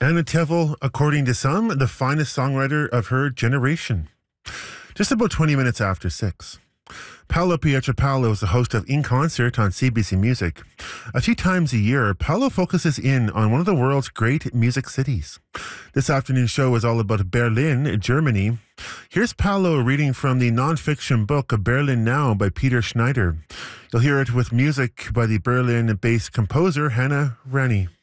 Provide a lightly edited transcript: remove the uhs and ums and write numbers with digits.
Anna Tevel, according to some, the finest songwriter of her generation. Just about 20 minutes after 6. Paolo Pietropalo is the host of In Concert on CBC Music. A few times a year, Paolo focuses in on one of the world's great music cities. This afternoon's show is all about Berlin, Germany. Here's Paolo reading from the nonfiction book Berlin Now by Peter Schneider. You'll hear it with music by the Berlin-based composer Hannah Rennie.